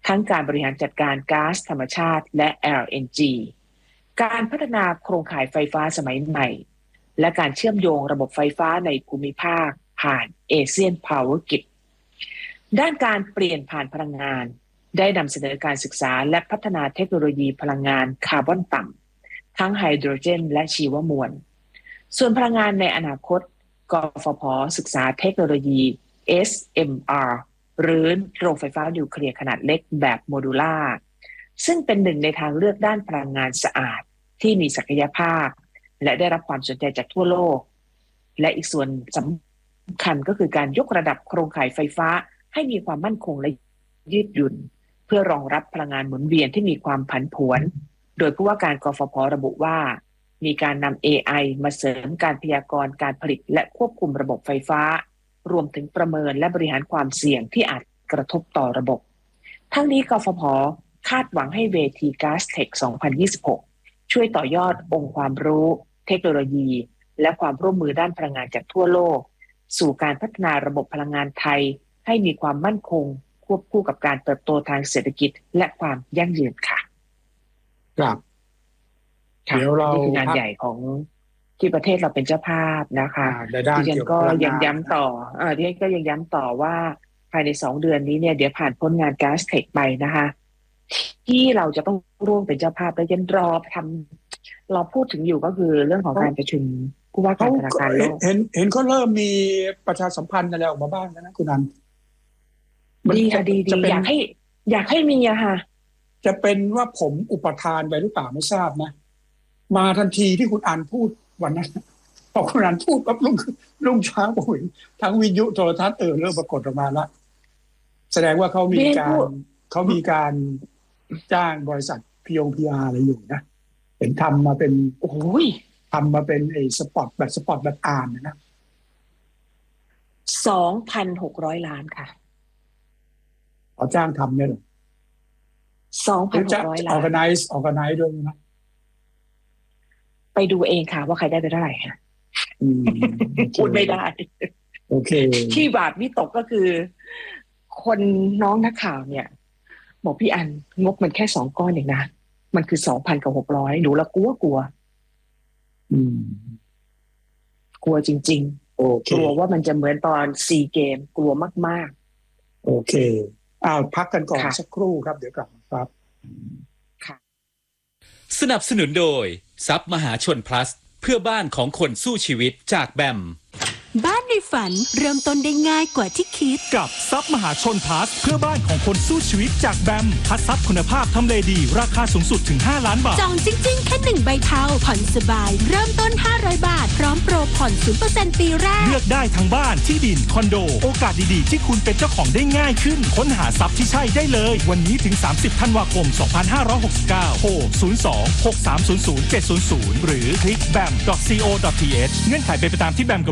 ทั้งการบริหารจัดการก๊าซธรรมชาติและ LNG การพัฒนาโครงข่ายไฟฟ้าสมัยใหม่และการเชื่อมโยงระบบไฟฟ้าในภูมิภาคผ่านเอเชียนพาวเวอร์กริดด้านการเปลี่ยนผ่านพลังงานได้นำเสนอการศึกษาและพัฒนาเทคโนโลยีพลังงานคาร์บอนต่ำทั้งไฮโดรเจนและชีวมวลส่วนพลังงานในอนาคตกฟผ.ศึกษาเทคโนโลยี SMR หรือโรงไฟฟ้านิวเคลียร์ขนาดเล็กแบบโมดูล่าซึ่งเป็นหนึ่งในทางเลือกด้านพลังงานสะอาดที่มีศักยภาพและได้รับความสนใจจากทั่วโลกและอีกส่วนสำคัญก็คือการยกระดับโครงข่ายไฟฟ้าให้มีความมั่นคงและยืดหยุ่นเพื่อรองรับพลังงานหมุนเวียนที่มีความผันผวนโดยผู้ว่าการกฟผ.ระบุว่ามีการนำ AI มาเสริมการพยากรณ์การผลิตและควบคุมระบบไฟฟ้ารวมถึงประเมินและบริหารความเสี่ยงที่อาจกระทบต่อระบบทั้งนี้กฟผ.คาดหวังให้เวที GasTech 2026 ช่วยต่อยอดองค์ความรู้เทคโนโลยีและความร่วมมือด้านพลังงานจากทั่วโลกสู่การพัฒนาระบบพลังงานไทยให้มีความมั่นคงควบคู่กับการเติบโตทางเศรษฐกิจและความยั่งยืนค่ะครับเดี๋ยวเรานี่คืองานใหญ่ของที่ประเทศเราเป็นเจ้าภาพนะคะดิฉันก็ยังย้ำต่อดิฉันก็ยังย้ำต่อว่าภายใน2 เดือนนี้เนี่ยเดี๋ยวผ่านพ้นงาน GasTech ไปนะคะที่เราจะต้องร่วมเป็นเจ้าภาพและยันเราพูดถึงอยู่ก็คือเรื่องของการประชุมผู้ว่าการธนาคารโลกเห็นเขาเริ่มมีประชาสัมพันธ์อะไรออกมาบ้างนะคุณนันดีค่ะดีอยากให้มีอะค่ะจะเป็นว่าผมอุปทานไปหรือเปล่าไม่ทราบนะมาทันทีที่คุณอันพูดวันนั้นพอคุณอันพูดปั๊บรุ่งเช้าผมเห็นทั้งวิทยุโทรทัศน์เริ่มปรากฏออกมาแล้วแสดงว่าเขามีการจ้างบริษัทPR อะไรอยู่นะเห็นทำมาเป็นทำมาเป็นสปอตแบบอ่านนะ 2,600 ล้านค่ะเขาจ้างทำเนี่ยหรอ 2,600 ล้าน organize ด้วยนะไปดูเองค่ะว่าใครได้ไปเท่าไหร่ค่ะพูดไม่ได้โอเคที่บาทวิตกก็คือคนน้องนักข่าวเนี่ยบอกพี่อันงบมันแค่2 ก้อนเองนะมันคือ 2,000 กับ 600หนูละกลัวกลัวจริงๆกลัวว่ามันจะเหมือนตอน4 เกมกลัวมากๆโอเคพักกันก่อนสักครู่ครับเดี๋ยวกลับมาครับสนับสนุนโดยทรัพย์มหาชน plus เพื่อบ้านของคนสู้ชีวิตจากแบมบ้านในฝันเริ่มต้นได้ง่ายกว่าที่คิดกับทรัพย์มหาชน plus เพื่อบ้านของคนสู้ชีวิตจากแบมคัดทรัพย์คุณภาพทำเลดีราคาสูงสุดถึง5 ล้านบาทจองจริงๆแค่1 ใบเทาผ่อนสบายเริ่มต้น500 บาทพร้อมโปรผ่อน 0% ปีแรกเลือกได้ทั้งบ้านที่ดินคอนโดโอกาสดีๆที่คุณเป็นเจ้าของได้ง่ายขึ้นค้นหาทรัพย์ที่ใช่ได้เลยวันนี้ถึง30 ธันวาคม 2569โทร02 6300 700หรือคลิก bam.co.th เงื่อนไขเป็นไปตามที่แบม